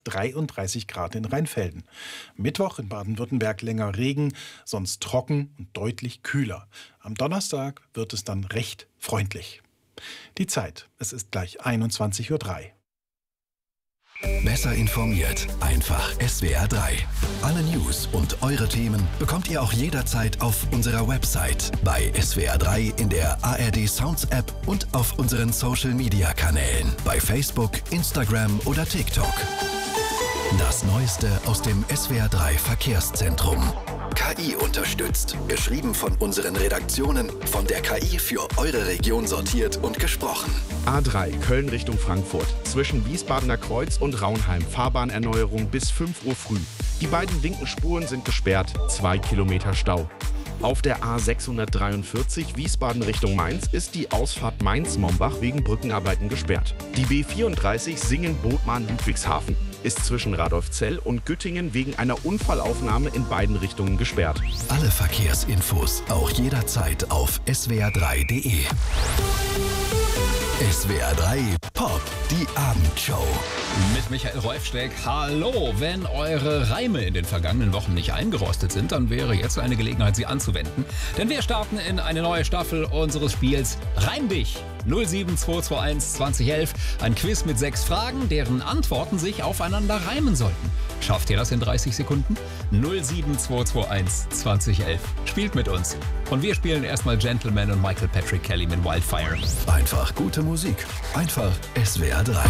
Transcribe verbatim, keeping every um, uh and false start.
dreiunddreißig Grad in Rheinfelden. Mittwoch in Baden-Württemberg länger Regen, sonst trocken und deutlich kühler. Am Donnerstag wird es dann recht freundlich. Die Zeit, es ist gleich einundzwanzig Uhr drei. Besser informiert, einfach S W R drei. Alle News und eure Themen bekommt ihr auch jederzeit auf unserer Website, bei S W R drei in der A R D Sounds App und auf unseren Social Media Kanälen, bei Facebook, Instagram oder TikTok. Das Neueste aus dem S W R drei Verkehrszentrum. K I unterstützt. Geschrieben von unseren Redaktionen, von der K I für eure Region sortiert und gesprochen. A drei Köln Richtung Frankfurt. Zwischen Wiesbadener Kreuz und Raunheim. Fahrbahnerneuerung bis fünf Uhr früh. Die beiden linken Spuren sind gesperrt. Zwei Kilometer Stau. Auf der A sechshundertdreiundvierzig Wiesbaden Richtung Mainz ist die Ausfahrt Mainz-Mombach wegen Brückenarbeiten gesperrt. Die B vierunddreißig Singen-Bodman-Ludwigshafen ist zwischen Radolfzell und Güttingen wegen einer Unfallaufnahme in beiden Richtungen gesperrt. Alle Verkehrsinfos auch jederzeit auf S W R drei Punkt D E. S W R drei Pop, die Abendshow. Mit Michael Rolfsteck. Hallo, wenn eure Reime in den vergangenen Wochen nicht eingerostet sind, dann wäre jetzt eine Gelegenheit, sie anzuwenden. Denn wir starten in eine neue Staffel unseres Spiels Reim dich. null sieben zwei zwei eins zwanzig elf. Ein Quiz mit sechs Fragen, deren Antworten sich aufeinander reimen sollten. Schafft ihr das in dreißig Sekunden? null sieben zwei zwei eins zwanzig elf. Spielt mit uns. Und wir spielen erstmal Gentleman und Michael Patrick Kelly mit Wildfire. Einfach gute Musik. Einfach S W R drei.